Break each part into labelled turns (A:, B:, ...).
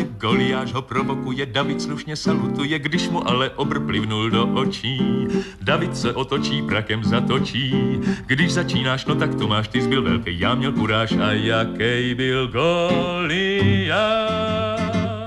A: Goliáš ho provokuje, David slušně salutuje, když mu ale obr plivnul do očí. David se otočí, prakem zatočí. Když začínáš, no tak to máš, ty zbyl velký, já měl kuráž a jakej byl Goliáš.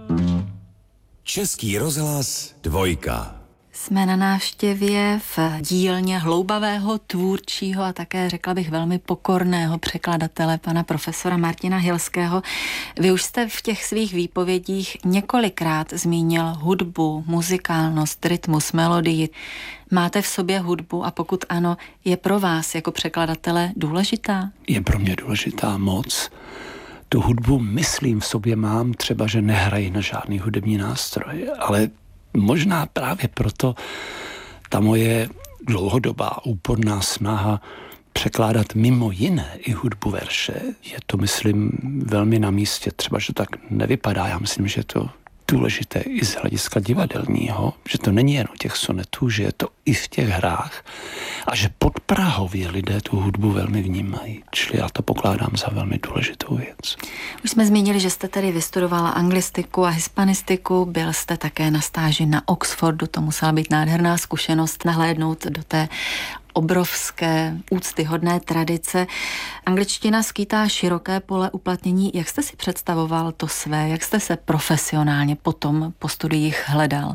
B: Český rozhlas 2.
C: Jsme na návštěvě v dílně hloubavého, tvůrčího a také, řekla bych, velmi pokorného překladatele, pana profesora Martina Hilského. Vy už jste v těch svých výpovědích několikrát zmínil hudbu, muzikálnost, rytmus, melodii. Máte v sobě hudbu a pokud ano, je pro vás jako překladatele důležitá?
D: Je pro mě důležitá moc. Tu hudbu, myslím, v sobě mám, třeba, že nehraji na žádný hudební nástroj, ale možná právě proto ta moje dlouhodobá úporná snaha překládat mimo jiné i hudbu verše, je to, myslím, velmi na místě. Třeba, že tak nevypadá. Já myslím, že je to důležité i z hlediska divadelního, že to není jen u těch sonetů, že je to i v těch hrách a že podprahově lidé tu hudbu velmi vnímají. Čili já to pokládám za velmi důležitou věc.
C: Už jsme zmínili, že jste tedy vystudovala anglistiku a hispanistiku, byl jste také na stáži na Oxfordu, to musela být nádherná zkušenost nahlédnout do té obrovské, úctyhodné tradice. Angličtina skýtá široké pole uplatnění. Jak jste si představoval to své? Jak jste se profesionálně potom po studiích hledal?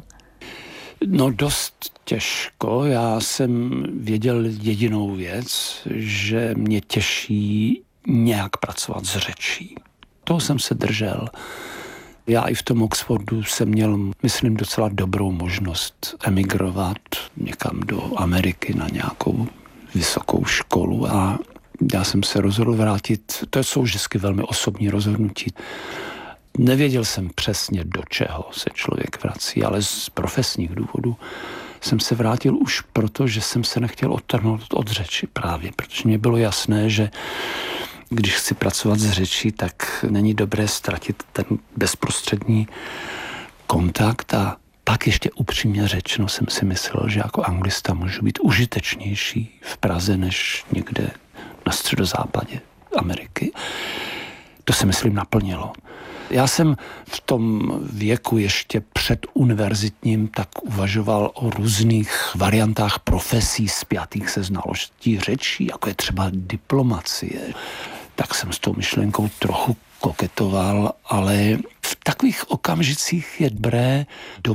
D: No dost těžko. Já jsem věděl jedinou věc, že mě těší nějak pracovat s řečí. Toho jsem se držel. Já i v tom Oxfordu jsem měl, myslím, docela dobrou možnost emigrovat někam do Ameriky na nějakou vysokou školu a já jsem se rozhodl vrátit. To jsou vždycky velmi osobní rozhodnutí. Nevěděl jsem přesně, do čeho se člověk vrací, ale z profesních důvodů jsem se vrátil už proto, že jsem se nechtěl odtrhnout od řeči právě, protože mě bylo jasné, že když chci pracovat s řečí, tak není dobré ztratit ten bezprostřední kontakt a pak ještě upřímně řečeno jsem si myslel, že jako anglista můžu být užitečnější v Praze než někde na středozápadě Ameriky. To se, myslím, naplnilo. Já jsem v tom věku ještě před univerzitním tak uvažoval o různých variantách profesí spjatých se znalostí řečí, jako je třeba diplomacie. Tak jsem s tou myšlenkou trochu koketoval, ale v takových okamžicích je dobré